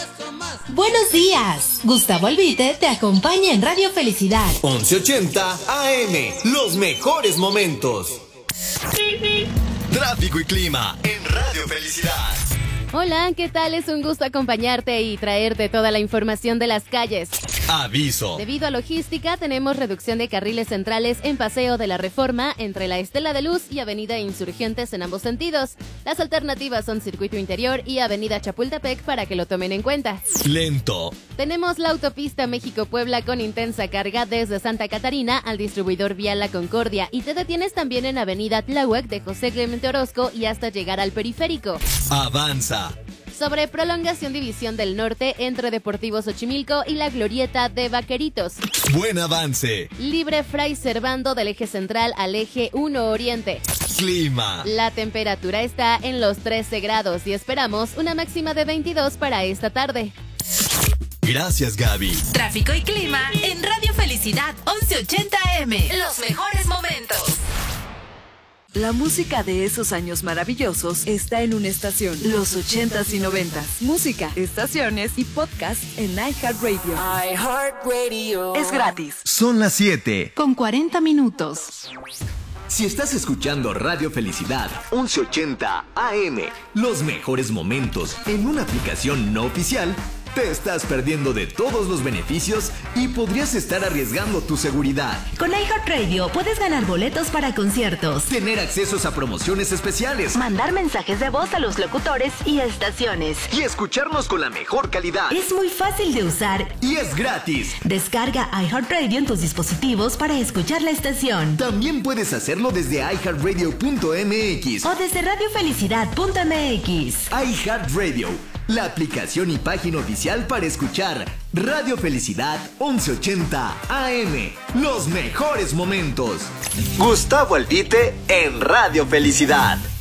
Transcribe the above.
Buenos días. Gustavo Albite te acompaña en Radio Felicidad. 1180 AM. Los mejores momentos. Tráfico y clima en Radio Felicidad. Hola, ¿qué tal? Es un gusto acompañarte y traerte toda la información de las calles. Aviso. Debido a logística, tenemos reducción de carriles centrales en Paseo de la Reforma entre la Estela de Luz y Avenida Insurgentes en ambos sentidos. Las alternativas son Circuito Interior y Avenida Chapultepec para que lo tomen en cuenta. Lento. Tenemos la autopista México-Puebla con intensa carga desde Santa Catarina al distribuidor vial La Concordia y te detienes también en Avenida Tláhuac de José Clemente Orozco y hasta llegar al periférico. Avanza. Sobre prolongación División del Norte entre Deportivo Xochimilco y la Glorieta de Vaqueritos. Buen avance. Libre Fray Servando del eje central al eje 1 Oriente. Clima. La temperatura está en los 13 grados y esperamos una máxima de 22 para esta tarde. Gracias, Gaby. Tráfico y clima en Radio Felicidad 1180 AM. Los mejores momentos. La música de esos años maravillosos está en una estación, los 80s y 90s. Música, estaciones y podcast en iHeartRadio. iHeartRadio. Es gratis. Son las 7. Con 40 minutos. Si estás escuchando Radio Felicidad 1180 AM, los mejores momentos en una aplicación no oficial, te estás perdiendo de todos los beneficios y podrías estar arriesgando tu seguridad. Con iHeartRadio puedes ganar boletos para conciertos, Tener accesos a promociones especiales mandar mensajes de voz a los locutores y estaciones. y escucharnos con la mejor calidad. Es muy fácil de usar. Y es gratis. Descarga iHeartRadio en tus dispositivos para escuchar la estación. También puedes hacerlo desde iHeartRadio.mx. O desde radiofelicidad.mx. iHeartRadio, la aplicación y página oficial para escuchar Radio Felicidad 1180 AM. Los mejores momentos. Gustavo Albite en Radio Felicidad.